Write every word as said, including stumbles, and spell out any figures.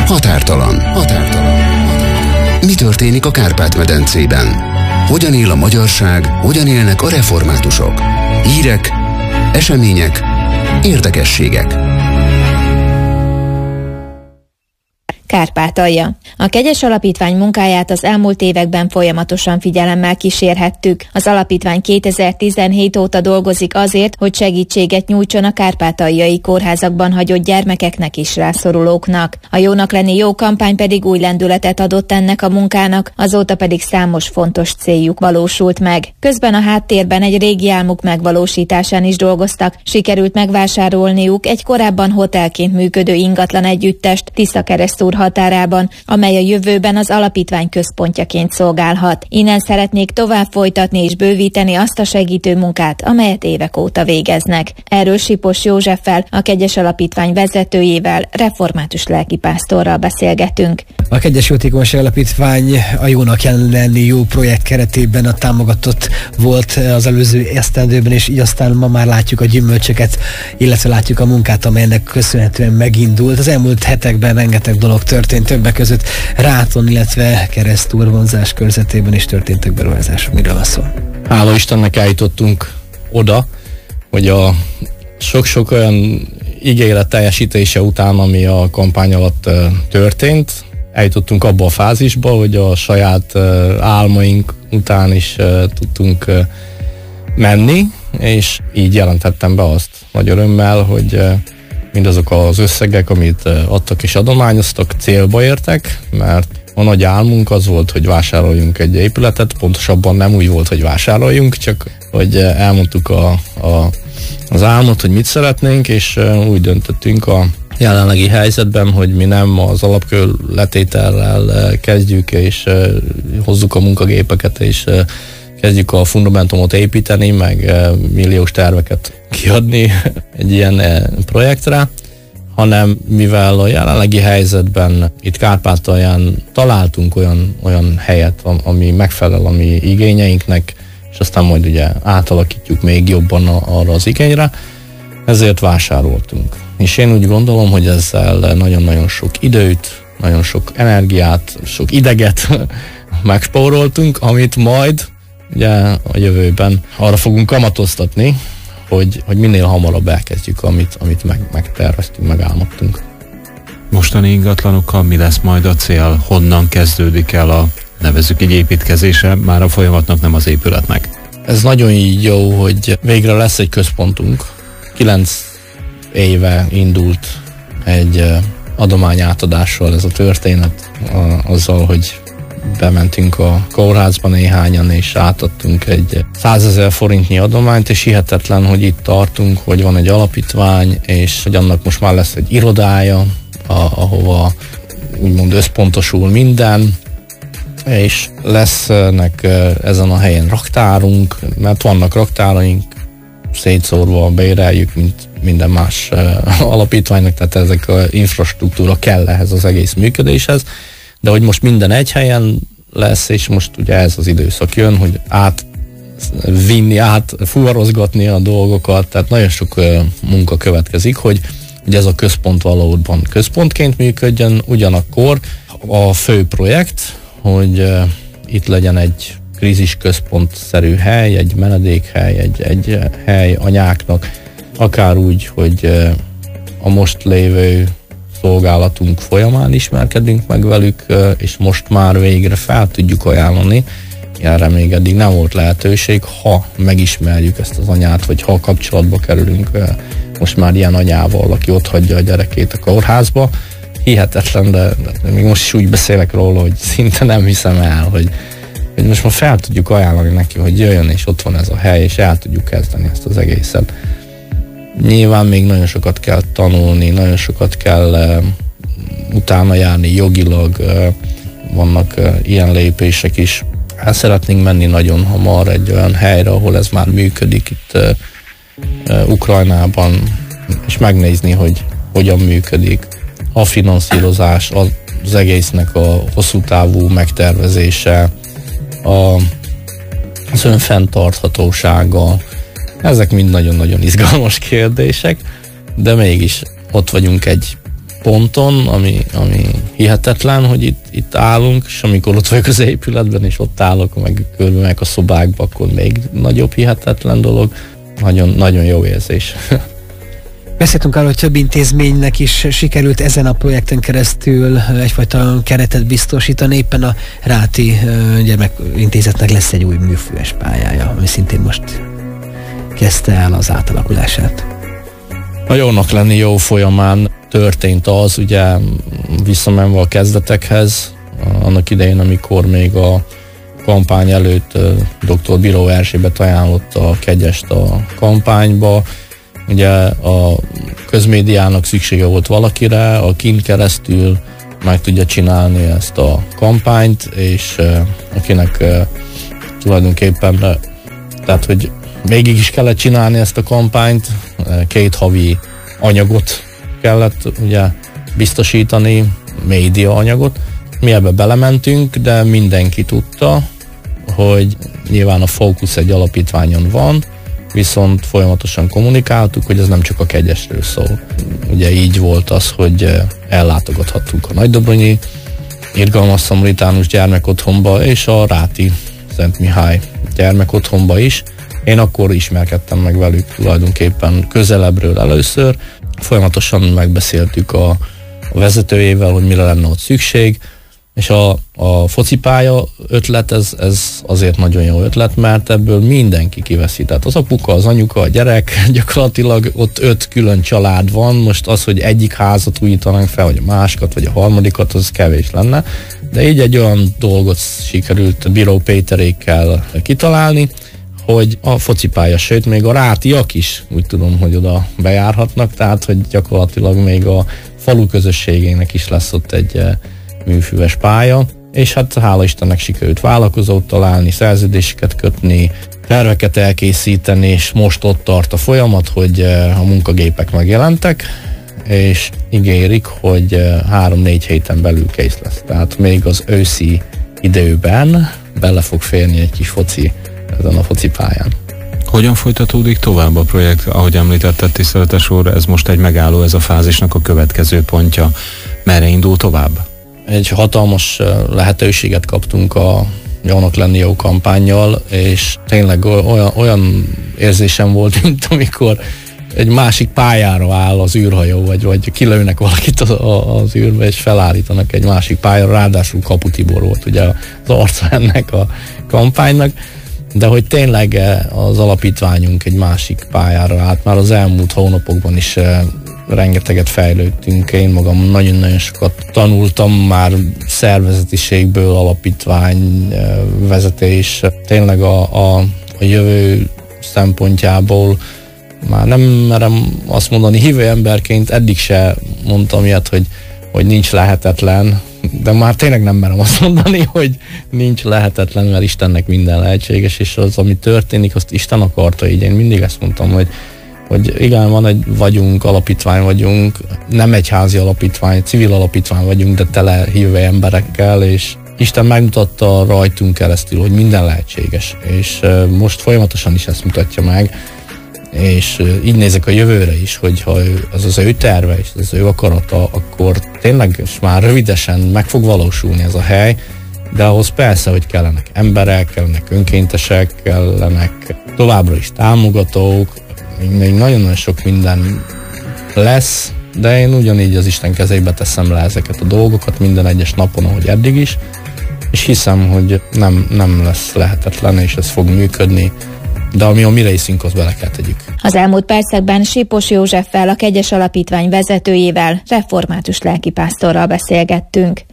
Határtalan. Határtalan. Mi történik a Kárpát-medencében? Hogyan él a magyarság, hogyan élnek a reformátusok? Hírek, események, érdekességek. Kárpátalja. A Kegyes Alapítvány munkáját az elmúlt években folyamatosan figyelemmel kísérhettük. Az alapítvány kétezer-tizenhét óta dolgozik azért, hogy segítséget nyújtson a kárpátaljai kórházakban hagyott gyermekeknek és rászorulóknak. A Jónak lenni jó kampány pedig új lendületet adott ennek a munkának, azóta pedig számos fontos céljuk valósult meg. Közben a háttérben egy régi álmuk megvalósításán is dolgoztak, sikerült megvásárolniuk egy korábban hotelként működő ingatlan együttest Tiszakeresztúr határában, amely a jövőben az alapítvány központjaként szolgálhat. Innen szeretnék tovább folytatni és bővíteni azt a segítő munkát, amelyet évek óta végeznek. Erről Sipos Józseffel, a Kegyes Alapítvány vezetőjével, református lelkipásztorral beszélgetünk. A Kegyes Jótékonyság Alapítvány a Jónak lenni jó projekt keretében a támogatott volt az előző esztendőben, és így aztán ma már látjuk a gyümölcsöket, illetve látjuk a munkát, amelynek köszönhetően megindult. Az elmúlt hetekben rengeteg dolog történt, többek között Ráton, illetve Keresztúrvonzás körzetében is történtek beruházások. Miről van szó? Hála Istennek eljutottunk oda, hogy a sok-sok olyan ígéret teljesítése után, ami a kampány alatt uh, történt, eljutottunk abba a fázisba, hogy a saját uh, álmaink után is uh, tudtunk uh, menni, és így jelentettem be azt nagy örömmel, hogy uh, mindazok az összegek, amit uh, adtak és adományoztak, célba értek, mert a nagy álmunk az volt, hogy vásároljunk egy épületet, pontosabban nem úgy volt, hogy vásároljunk, csak hogy uh, elmondtuk a, a, az álmot, hogy mit szeretnénk, és uh, úgy döntöttünk a jelenlegi helyzetben, hogy mi nem az alapkőletétellel kezdjük, és uh, hozzuk a munkagépeket, és uh, kezdjük a fundamentumot építeni, meg uh, milliós terveket kiadni egy ilyen uh, projektre, hanem mivel a jelenlegi helyzetben itt Kárpátalján találtunk olyan, olyan helyet, ami megfelel a mi igényeinknek, és aztán majd ugye átalakítjuk még jobban a, arra az igényre, ezért vásároltunk. És én úgy gondolom, hogy ezzel nagyon-nagyon sok időt, nagyon sok energiát, sok ideget megspóroltunk, amit majd ugye a jövőben arra fogunk kamatoztatni, hogy, hogy minél hamarabb elkezdjük, amit, amit meg, megterveztünk, megálmodtunk. Mostani ingatlanokkal mi lesz majd a cél? Honnan kezdődik el a, nevezzük így, építkezése, már a folyamatnak, nem az épületnek? Ez nagyon így jó, hogy végre lesz egy központunk. Kilenc éve indult egy adományátadással ez a történet, azzal, hogy bementünk a kórházba néhányan, és átadtunk egy százezer forintnyi adományt, és hihetetlen, hogy itt tartunk, hogy van egy alapítvány, és hogy annak most már lesz egy irodája, ahova úgymond összpontosul minden, és lesznek ezen a helyen raktárunk, mert vannak raktáraink, szétszórva béreljük, mint minden más uh, alapítványnak, tehát ezek a infrastruktúra kell ehhez az egész működéshez, de hogy most minden egy helyen lesz, és most ugye ez az időszak jön, hogy átvinni, átfuvarozgatni a dolgokat, tehát nagyon sok uh, munka következik, hogy, hogy ez a központ valóban központként működjön, ugyanakkor a fő projekt, hogy uh, itt legyen egy krízisközpontszerű hely, egy menedékhely, egy, egy hely anyáknak, akár úgy, hogy a most lévő szolgálatunk folyamán ismerkedünk meg velük, és most már végre fel tudjuk ajánlani. Erre még eddig nem volt lehetőség, ha megismerjük ezt az anyát, vagy ha kapcsolatba kerülünk most már ilyen anyával, aki ott hagyja a gyerekét a kórházba. Hihetetlen, de, de még most is úgy beszélek róla, hogy szinte nem hiszem el, hogy hogy most már fel tudjuk ajánlani neki, hogy jöjjön, és ott van ez a hely, és el tudjuk kezdeni ezt az egészet. Nyilván még nagyon sokat kell tanulni, nagyon sokat kell uh, utána járni jogilag, uh, vannak uh, ilyen lépések is. El szeretnénk menni nagyon hamar egy olyan helyre, ahol ez már működik itt uh, uh, Ukrajnában, és megnézni, hogy hogyan működik a finanszírozás, az, az egésznek a hosszú távú megtervezése, A, az önfenntarthatósága, ezek mind nagyon-nagyon izgalmas kérdések, de mégis ott vagyunk egy ponton, ami, ami hihetetlen, hogy itt, itt állunk, és amikor ott vagyok az épületben, és ott állok, meg körbe meg a szobákba, akkor még nagyobb hihetetlen dolog. Nagyon, nagyon jó érzés. Beszéltünk arról, hogy több intézménynek is sikerült ezen a projekten keresztül egyfajta keretet biztosítani. Éppen a Ráti Gyermekintézetnek lesz egy új műfüves pályája, ami szintén most kezdte el az átalakulását. A Jónak lenni jó folyamán történt az, ugye visszamenve a kezdetekhez, annak idején, amikor még a kampány előtt dr. Bíró Erzsébet ajánlotta a Kegyest a kampányba. Ugye a közmédiának szüksége volt valakire, akin keresztül meg tudja csinálni ezt a kampányt, és akinek tulajdonképpen, tehát hogy végig is kellett csinálni ezt a kampányt, két havi anyagot kellett ugye biztosítani, média anyagot. Mi ebbe belementünk, de mindenki tudta, hogy nyilván a fókusz egy alapítványon van, viszont folyamatosan kommunikáltuk, hogy ez nem csak a Kegyesről szól. Ugye így volt az, hogy ellátogathattunk a Nagydobronyi Irgalmas Szamaritánus gyermekotthonba és a Ráti Szent Mihály gyermekotthonba is. Én akkor ismerkedtem meg velük tulajdonképpen közelebbről először. Folyamatosan megbeszéltük a, a vezetőjével, hogy mire lenne ott szükség, és a, a focipálya ötlet, ez, ez azért nagyon jó ötlet, mert ebből mindenki kiveszi. Tehát az apuka, az anyuka, a gyerek, gyakorlatilag ott öt külön család van. Most az, hogy egyik házat újítanánk fel, vagy a másikat, vagy a harmadikat, az kevés lenne. De így egy olyan dolgot sikerült Bíró Péterékkel kitalálni, hogy a focipálya, sőt még a rátiak is úgy tudom, hogy oda bejárhatnak, tehát hogy gyakorlatilag még a falu közösségének is lesz ott egy műfüves pálya, és hát hála Istennek sikerült vállalkozót találni, szerződéseket kötni, terveket elkészíteni, és most ott tart a folyamat, hogy a munkagépek megjelentek, és ígérik, hogy három-négy héten belül kész lesz. Tehát még az őszi időben bele fog férni egy kis foci ezen a focipályán. Hogyan folytatódik tovább a projekt? Ahogy említetted, tiszteletes úr, ez most egy megálló, ez a fázisnak a következő pontja. Merre indul tovább? Egy hatalmas lehetőséget kaptunk a Jónak lenni jó kampánnyal, és tényleg olyan, olyan érzésem volt, mint amikor egy másik pályára áll az űrhajó, vagy, vagy kilőnek valakit az, az űrbe, és felállítanak egy másik pályára, ráadásul Kapu Tibor volt ugye az arca ennek a kampánynak, de hogy tényleg az alapítványunk egy másik pályára állt. Már az elmúlt hónapokban is rengeteget fejlődtünk, én magam nagyon-nagyon sokat tanultam már szervezetiségből, alapítvány, vezetés, tényleg a, a, a jövő szempontjából már nem merem azt mondani, hívő emberként eddig se mondtam ilyet, hogy, hogy nincs lehetetlen, de már tényleg nem merem azt mondani, hogy nincs lehetetlen, mert Istennek minden lehetséges, és az, ami történik, azt Isten akarta, így én mindig ezt mondtam, hogy hogy igen, van egy vagyunk, alapítvány vagyunk, nem egyházi alapítvány, civil alapítvány vagyunk, de tele hívő emberekkel, és Isten megmutatta rajtunk keresztül, hogy minden lehetséges, és most folyamatosan is ezt mutatja meg, és így nézek a jövőre is, hogy ha az az ő terve, és az ő akarata, akkor tényleg már rövidesen meg fog valósulni ez a hely, de ahhoz persze, hogy kellenek emberek, kellenek önkéntesek, kellenek továbbra is támogatók, még nagyon-nagyon sok minden lesz, de én ugyanígy az Isten kezébe teszem le ezeket a dolgokat minden egyes napon, ahogy eddig is, és hiszem, hogy nem, nem lesz lehetetlen, és ez fog működni, de ami a mi részünk, azt bele kell tegyük. Az elmúlt percekben Sipos Józseffel, a Kegyes Alapítvány vezetőjével, református lelkipásztorral beszélgettünk.